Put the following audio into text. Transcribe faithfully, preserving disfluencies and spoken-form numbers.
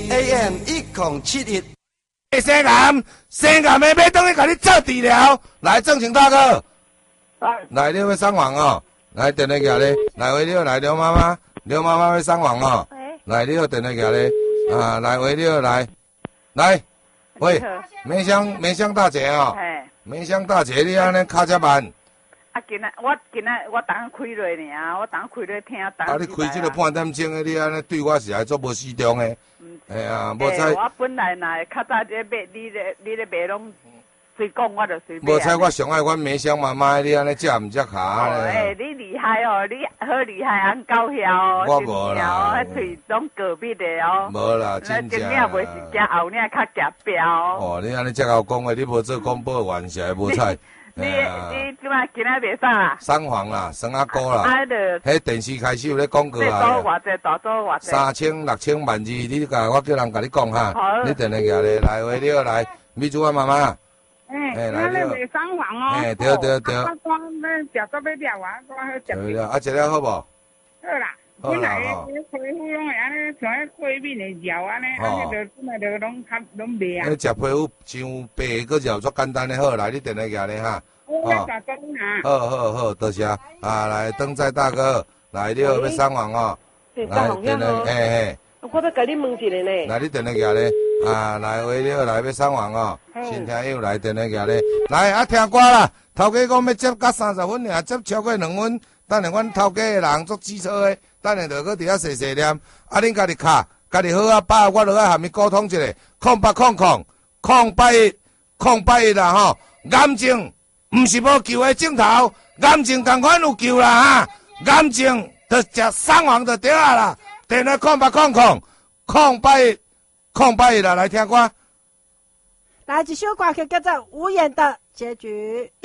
A M 一零七一。 生癌，生癌的要等于甲你做治疗。来，正经大哥，来，你要上网哦。来，电话举咧，来回了，来刘妈妈，刘妈妈要上网哦。来，你好，电话举咧，啊，来回了，来，来，喂，梅香梅香大姐哦。梅香大姐，你安尼卡遮慢？ 啊，今仔我今仔我当开落尔，我当开落听当。 啊，你开这个半点钟的，你安尼对我是还做无适中的。哎呀，无采。 我本来若较早在买，你咧你咧卖拢随讲，我就随买。 无采，我上爱阮梅香妈妈，你安尼食毋食卡咧？ 哎，你厉害哦，你好厉害，安高晓哦。 我无啦。 迄喙拢隔壁的哦。 无啦，真正。 前领袂是夹后领较夹标。 哦，你安尼遮够讲的，你无做广播员是无采。 你你即摆今仔卖啥啦？ 双黄啦，双阿哥啦。 啊，着。 迄电视开始有咧广告啊。 大多偌济，大多偌济。 三千、六千、万二，你甲我叫人甲你讲哈。好。你电话举咧，来回了来，米珠啊妈妈。 哎，来了。卖双黄哦。 哎，对对对。 我讲咱食到要了啊，我好食。 对了，啊，食了好无？好啦。 好啦吼。本来皮肤拢会安尼像迄过敏的药安尼，安尼着本来着拢较拢卖啊。 你食皮肤像白个药足简单的好，来你电话举咧哈。 哦。 好好好，多谢啊！来，登载大哥，来了要上网哦。来，电话，嘿嘿。 我要甲你问一个呢。 来，你电话举咧，啊，来话了来要上网哦。新听友来电话举咧，来啊听歌啦！头家讲要接到三十分尔，接超过两分。等下阮头家的人足机车的，等下着搁伫遐细细念。啊，恁家己卡，家己好啊把，我落来下面沟通一下，空八空空，空八一，空八一啦吼。癌症毋是无救的镜头，癌症同款有救啦哈。癌症着食双黄就对啊啦。电话空八空空，空八一，空八一啦，来听歌。 来一首歌曲叫做《无言的结局》。